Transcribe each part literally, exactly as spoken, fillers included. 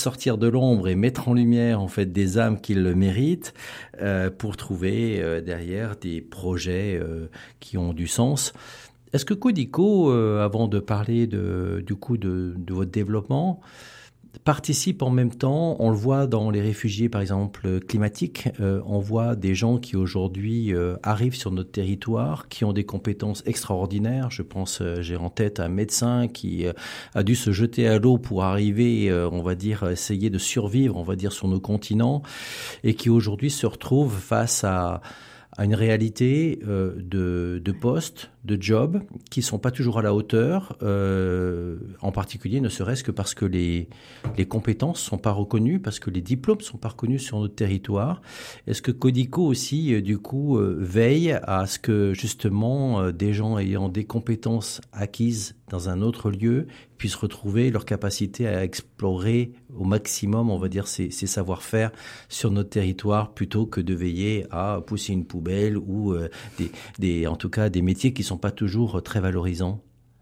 sortir de l'ombre et mettre en lumière en fait des âmes qui le méritent euh, pour trouver euh, derrière des projets euh, qui ont du sens. Est-ce que Codico, euh, avant de parler de, du coup de, de votre développement, participe en même temps, on le voit dans les réfugiés par exemple climatiques, euh, on voit des gens qui aujourd'hui euh, arrivent sur notre territoire, qui ont des compétences extraordinaires. Je pense, euh, j'ai en tête un médecin qui euh, a dû se jeter à l'eau pour arriver, euh, on va dire, essayer de survivre, on va dire, sur nos continents, et qui aujourd'hui se retrouve face à à une réalité euh, de, de postes, de jobs qui sont pas toujours à la hauteur, euh, en particulier ne serait-ce que parce que les, les compétences sont pas reconnues, parce que les diplômes sont pas reconnus sur notre territoire. Est-ce que Codico aussi, euh, du coup, euh, veille à ce que justement euh, des gens ayant des compétences acquises dans un autre lieu puissent retrouver leur capacité à explorer au maximum, on va dire, ces, ces savoir-faire sur notre territoire, plutôt que de veiller à pousser une poubelle ou euh, des, des, en tout cas des métiers qui sont pas toujours très valorisants?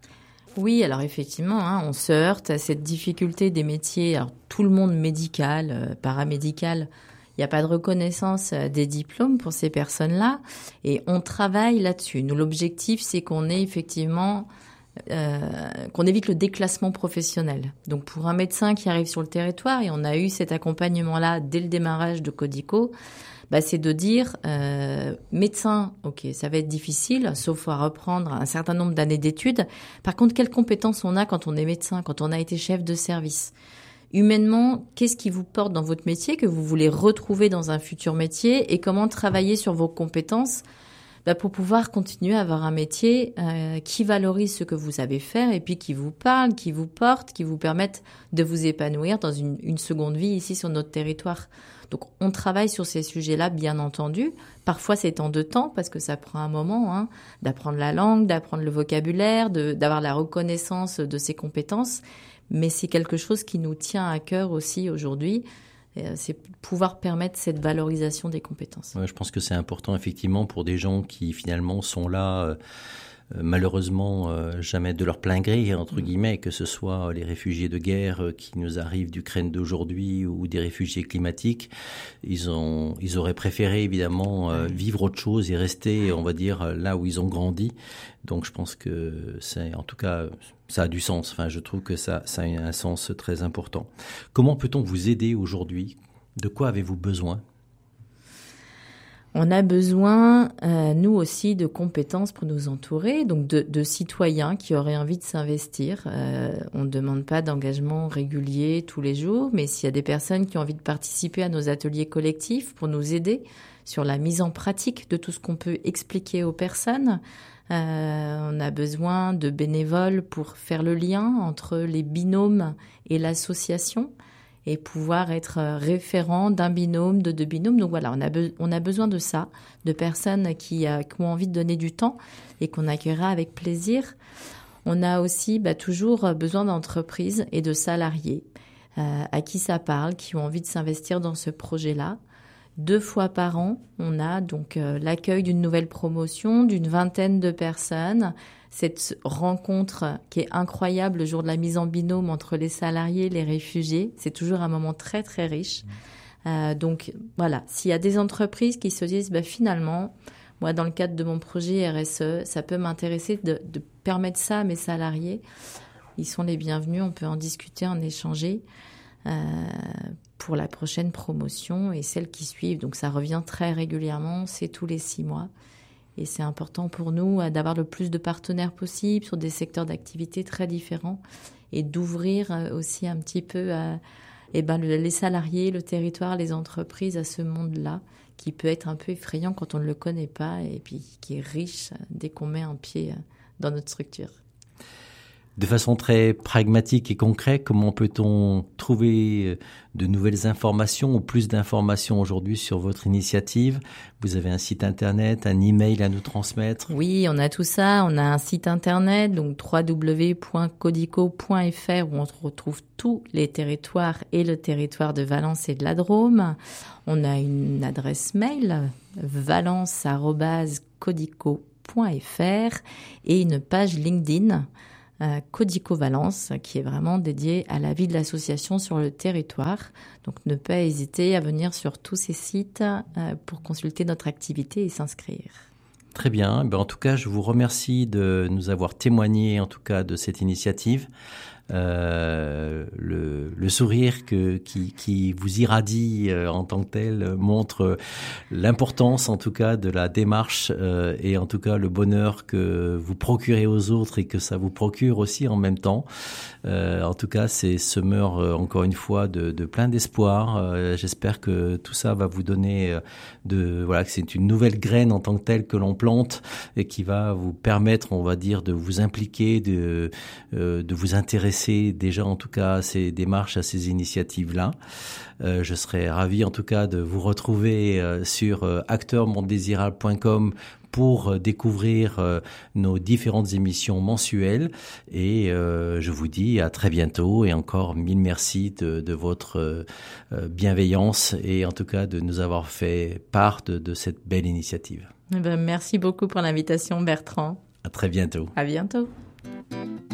Oui, alors effectivement, hein, on se heurte à cette difficulté des métiers. Alors, tout le monde médical, euh, paramédical, il n'y a pas de reconnaissance euh, des diplômes pour ces personnes-là. Et on travaille là-dessus. Nous, l'objectif, c'est qu'on ait effectivement... Euh, qu'on évite le déclassement professionnel. Donc pour un médecin qui arrive sur le territoire, et on a eu cet accompagnement-là dès le démarrage de Codico, bah c'est de dire euh, médecin, ok, ça va être difficile, sauf à reprendre un certain nombre d'années d'études. Par contre, quelles compétences on a quand on est médecin, quand on a été chef de service? Humainement, qu'est-ce qui vous porte dans votre métier, que vous voulez retrouver dans un futur métier, et comment travailler sur vos compétences bah pour pouvoir continuer à avoir un métier euh, qui valorise ce que vous savez faire et puis qui vous parle, qui vous porte, qui vous permette de vous épanouir dans une, une seconde vie ici sur notre territoire. Donc on travaille sur ces sujets-là, bien entendu. Parfois c'est en deux temps parce que ça prend un moment hein, d'apprendre la langue, d'apprendre le vocabulaire, de, d'avoir la reconnaissance de ses compétences. Mais c'est quelque chose qui nous tient à cœur aussi aujourd'hui. C'est pouvoir permettre cette valorisation des compétences. Ouais, je pense que c'est important effectivement pour des gens qui finalement sont là euh, malheureusement euh, jamais de leur plein gré entre guillemets, que ce soit les réfugiés de guerre euh, qui nous arrivent d'Ukraine d'aujourd'hui ou des réfugiés climatiques. Ils ont, ils auraient préféré évidemment euh, vivre autre chose et rester, on va dire, là où ils ont grandi. Donc je pense que c'est, en tout cas, ça a du sens. Enfin, je trouve que ça, ça a un sens très important. Comment peut-on vous aider aujourd'hui? De quoi avez-vous besoin? On a besoin, euh, nous aussi, de compétences pour nous entourer, donc de, de citoyens qui auraient envie de s'investir. Euh, on ne demande pas d'engagement régulier tous les jours, mais s'il y a des personnes qui ont envie de participer à nos ateliers collectifs pour nous aider sur la mise en pratique de tout ce qu'on peut expliquer aux personnes, Euh, on a besoin de bénévoles pour faire le lien entre les binômes et l'association et pouvoir être référent d'un binôme, de deux binômes. Donc voilà, on a, be- on a besoin de ça, de personnes qui, euh, qui ont envie de donner du temps et qu'on accueillera avec plaisir. On a aussi bah, toujours besoin d'entreprises et de salariés euh, à qui ça parle, qui ont envie de s'investir dans ce projet-là. Deux fois par an, on a donc euh, l'accueil d'une nouvelle promotion d'une vingtaine de personnes. Cette rencontre qui est incroyable le jour de la mise en binôme entre les salariés et les réfugiés, c'est toujours un moment très très riche. Euh, donc voilà, s'il y a des entreprises qui se disent bah, finalement, moi dans le cadre de mon projet R S E, ça peut m'intéresser de, de permettre ça à mes salariés, ils sont les bienvenus, on peut en discuter, en échanger. Euh, pour la prochaine promotion et celles qui suivent. Donc ça revient très régulièrement, c'est tous les six mois. Et c'est important pour nous euh, d'avoir le plus de partenaires possible sur des secteurs d'activité très différents et d'ouvrir euh, aussi un petit peu à, eh ben, le, les salariés, le territoire, les entreprises à ce monde-là qui peut être un peu effrayant quand on ne le connaît pas et puis qui est riche dès qu'on met un pied dans notre structure. De façon très pragmatique et concrète, comment peut-on trouver de nouvelles informations ou plus d'informations aujourd'hui sur votre initiative? Vous avez un site internet, un email à nous transmettre? Oui, on a tout ça. On a un site internet, donc w w w point codico point f r où on retrouve tous les territoires et le territoire de Valence et de la Drôme. On a une adresse mail, valence arobase codico point f r et une page LinkedIn. euh, Codico Valence, qui est vraiment dédié à la vie de l'association sur le territoire. Donc ne pas hésiter à venir sur tous ces sites euh, pour consulter notre activité et s'inscrire. Très bien. Ben, en tout cas, je vous remercie de nous avoir témoigné en tout cas de cette initiative. Euh, le, le sourire que, qui, qui vous irradie euh, en tant que tel montre l'importance en tout cas de la démarche euh, et en tout cas le bonheur que vous procurez aux autres et que ça vous procure aussi en même temps. Euh, en tout cas, c'est semeur euh, encore une fois de, de plein d'espoir. Euh, j'espère que tout ça va vous donner euh, de voilà que c'est une nouvelle graine en tant que telle que l'on plante et qui va vous permettre, on va dire, de vous impliquer, de euh, de vous intéresser déjà en tout cas à ces démarches, à ces initiatives-là. Euh, je serais ravi en tout cas de vous retrouver euh, sur euh, acteur monde désirable point com pour euh, découvrir euh, nos différentes émissions mensuelles et euh, je vous dis à très bientôt et encore mille merci de, de votre euh, bienveillance et en tout cas de nous avoir fait part de, de cette belle initiative. Eh bien, merci beaucoup pour l'invitation, Bertrand. À très bientôt. À bientôt.